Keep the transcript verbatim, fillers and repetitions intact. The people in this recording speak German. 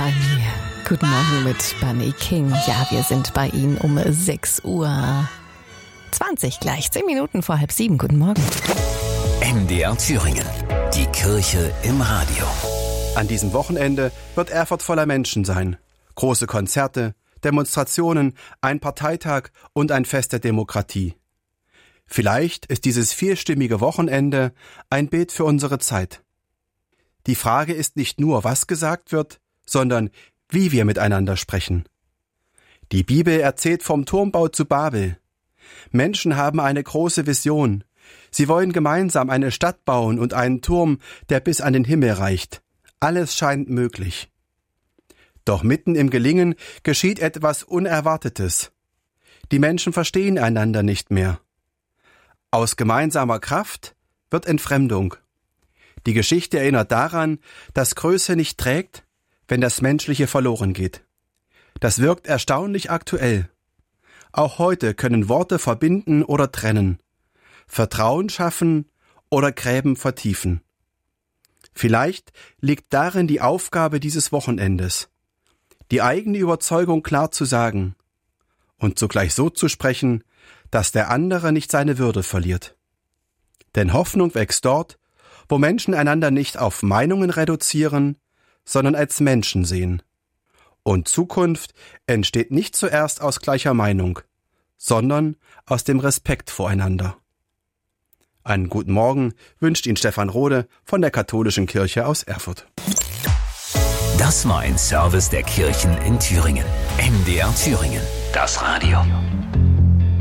Bunny. Guten Morgen mit Bunny King. Ja, wir sind bei Ihnen um sechs Uhr zwanzig gleich. Zehn Minuten vor halb sieben. Guten Morgen. M D R Thüringen. Die Kirche im Radio. An diesem Wochenende wird Erfurt voller Menschen sein. Große Konzerte, Demonstrationen, ein Parteitag und ein Fest der Demokratie. Vielleicht ist dieses vierstimmige Wochenende ein Bild für unsere Zeit. Die Frage ist nicht nur, was gesagt wird, sondern wie wir miteinander sprechen. Die Bibel erzählt vom Turmbau zu Babel. Menschen haben eine große Vision. Sie wollen gemeinsam eine Stadt bauen und einen Turm, der bis an den Himmel reicht. Alles scheint möglich. Doch mitten im Gelingen geschieht etwas Unerwartetes. Die Menschen verstehen einander nicht mehr. Aus gemeinsamer Kraft wird Entfremdung. Die Geschichte erinnert daran, dass Größe nicht trägt, wenn das Menschliche verloren geht. Das wirkt erstaunlich aktuell. Auch heute können Worte verbinden oder trennen, Vertrauen schaffen oder Gräben vertiefen. Vielleicht liegt darin die Aufgabe dieses Wochenendes, die eigene Überzeugung klar zu sagen und zugleich so zu sprechen, dass der andere nicht seine Würde verliert. Denn Hoffnung wächst dort, wo Menschen einander nicht auf Meinungen reduzieren, sondern als Menschen sehen. Und Zukunft entsteht nicht zuerst aus gleicher Meinung, sondern aus dem Respekt voreinander. Einen guten Morgen wünscht Ihnen Stefan Rode von der Katholischen Kirche aus Erfurt. Das war ein Service der Kirchen in Thüringen. M D R Thüringen. Das Radio.